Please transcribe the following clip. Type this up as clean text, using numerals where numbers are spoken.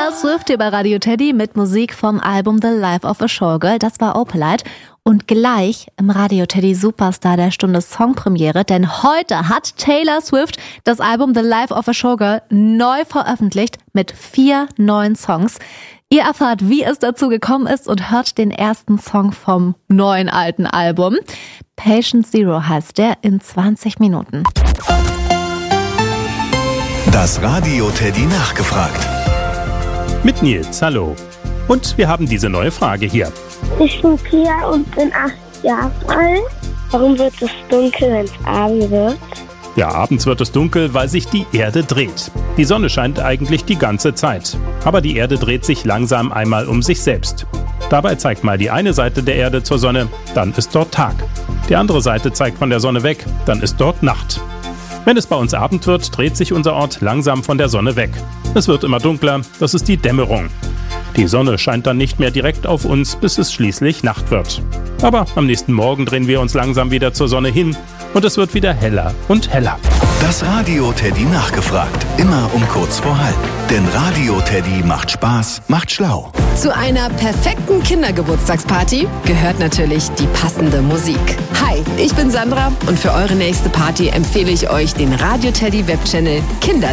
Taylor Swift hier bei Radio Teddy mit Musik vom Album The Life of a Showgirl. Das war Opalite. Und gleich im Radio Teddy Superstar der Stunde Songpremiere, denn heute hat Taylor Swift das Album The Life of a Showgirl neu veröffentlicht mit 4 neuen Songs. Ihr erfahrt, wie es dazu gekommen ist und hört den ersten Song vom neuen alten Album. Patient Zero heißt der, in 20 Minuten. Das Radio Teddy nachgefragt. Mit Nils, hallo. Und wir haben diese neue Frage hier. Ich bin Pia und bin 8 Jahre alt. Warum wird es dunkel, wenn es Abend wird? Ja, abends wird es dunkel, weil sich die Erde dreht. Die Sonne scheint eigentlich die ganze Zeit. Aber die Erde dreht sich langsam einmal um sich selbst. Dabei zeigt mal die eine Seite der Erde zur Sonne, dann ist dort Tag. Die andere Seite zeigt von der Sonne weg, dann ist dort Nacht. Wenn es bei uns Abend wird, dreht sich unser Ort langsam von der Sonne weg. Es wird immer dunkler, das ist die Dämmerung. Die Sonne scheint dann nicht mehr direkt auf uns, bis es schließlich Nacht wird. Aber am nächsten Morgen drehen wir uns langsam wieder zur Sonne hin und es wird wieder heller und heller. Das Radio Teddy nachgefragt. Immer um kurz vor halb. Denn Radio Teddy macht Spaß, macht schlau. Zu einer perfekten Kindergeburtstagsparty gehört natürlich die passende Musik. Hi, ich bin Sandra und für eure nächste Party empfehle ich euch den Radio Teddy Webchannel Kinder